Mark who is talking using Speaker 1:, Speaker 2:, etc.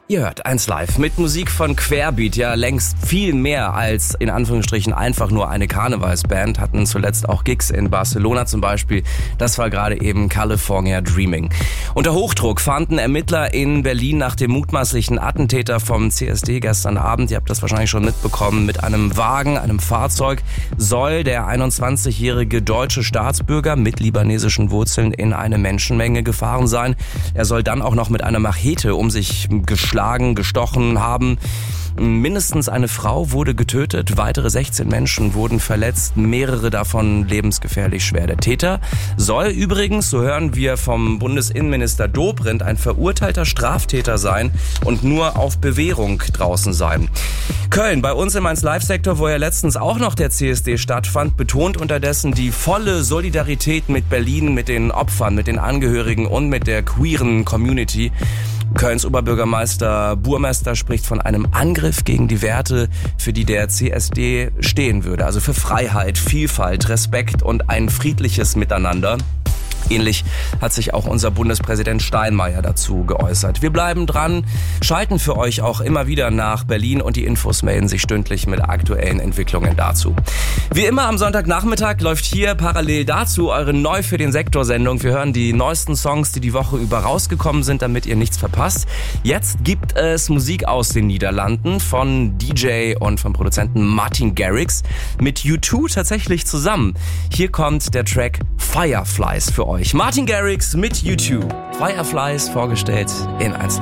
Speaker 1: Ihr hört 1 Live mit Musik von Querbeat, ja längst viel mehr als in Anführungsstrichen einfach nur eine Karnevalsband, hatten zuletzt auch Gigs in Barcelona zum Beispiel, das war gerade eben California Dreaming. Unter Hochdruck fahnden Ermittler in Berlin nach dem mutmaßlichen Attentäter vom CSD gestern Abend, ihr habt das wahrscheinlich schon mitbekommen, mit einem Wagen, einem Fahrzeug, soll der 21-jährige deutsche Staatsbürger mit libanesischen Wurzeln in eine Menschenmenge gefahren sein. Er soll dann auch noch mit einer Machete um sich gestochen haben. Mindestens eine Frau wurde getötet, weitere 16 Menschen wurden verletzt, mehrere davon lebensgefährlich schwer. Der Täter soll übrigens, so hören wir vom Bundesinnenminister Dobrindt, ein verurteilter Straftäter sein und nur auf Bewährung draußen sein. Köln, bei uns im 1 Live-Sektor, wo ja letztens auch noch der CSD stattfand, betont unterdessen die volle Solidarität mit Berlin, mit den Opfern, mit den Angehörigen und mit der queeren Community. Kölns Oberbürgermeister Burmester spricht von einem Angriff gegen die Werte, für die der CSD stehen würde. Also für Freiheit, Vielfalt, Respekt und ein friedliches Miteinander. Ähnlich hat sich auch unser Bundespräsident Steinmeier dazu geäußert. Wir bleiben dran, schalten für euch auch immer wieder nach Berlin und die Infos melden sich stündlich mit aktuellen Entwicklungen dazu. Wie immer am Sonntagnachmittag läuft hier parallel dazu eure Neu für den Sektor-Sendung. Wir hören die neuesten Songs, die Woche über rausgekommen sind, damit ihr nichts verpasst. Jetzt gibt es Musik aus den Niederlanden von DJ und vom Produzenten Martin Garrix mit U2 tatsächlich zusammen. Hier kommt der Track Fireflies für euch. Martin Garrix mit U2. Fireflies vorgestellt in 1